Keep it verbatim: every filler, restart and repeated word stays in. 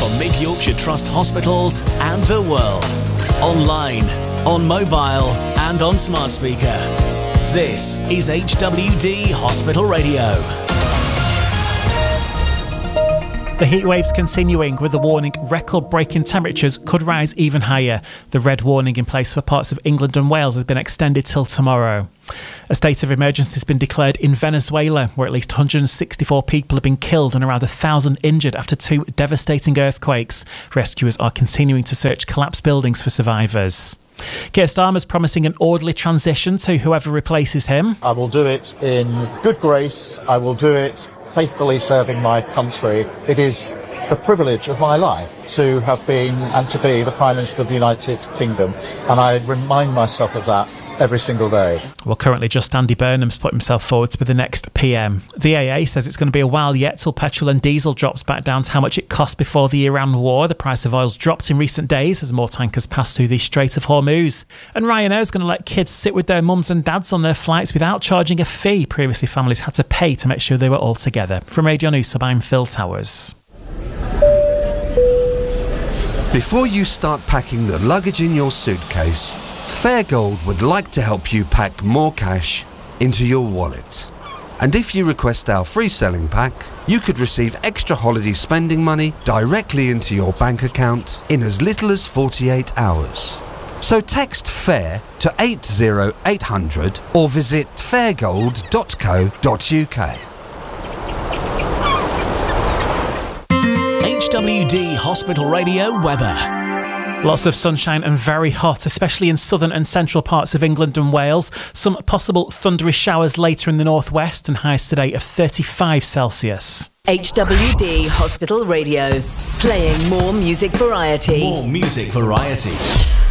for Mid Yorkshire Trust hospitals and the world. Online, on mobile and on smart speaker. This is H W D Hospital Radio. The heatwave's continuing, with the warning record-breaking temperatures could rise even higher. The red warning in place for parts of England and Wales has been extended till tomorrow. A state of emergency has been declared in Venezuela, where at least one hundred sixty-four people have been killed and around one thousand injured after two devastating earthquakes. Rescuers are continuing to search collapsed buildings for survivors. Keir Starmer's promising an orderly transition to whoever replaces him. I will do it in good grace. I will do it faithfully serving my country. It is the privilege of my life to have been and to be the Prime Minister of the United Kingdom, and I remind myself of that every single day. Well, currently just Andy Burnham's put himself forward to be the next P M. The A A says it's going to be a while yet till petrol and diesel drops back down to how much it cost before the Iran war. The price of oil's dropped in recent days as more tankers pass through the Strait of Hormuz. And Ryanair's going to let kids sit with their mums and dads on their flights without charging a fee. Previously, families had to pay to make sure they were all together. From Radio News, I'm Phil Towers. Before you start packing the luggage in your suitcase, Fairgold would like to help you pack more cash into your wallet. And if you request our free selling pack, you could receive extra holiday spending money directly into your bank account in as little as forty-eight hours. So text FAIR to eight zero eight hundred or visit fairgold dot co dot uk. H W D Hospital Radio weather. Lots of sunshine and very hot, especially in southern and central parts of England and Wales. Some possible thundery showers later in the northwest, and highs today of thirty-five Celsius. H W D Hospital Radio, playing more music variety. More music variety.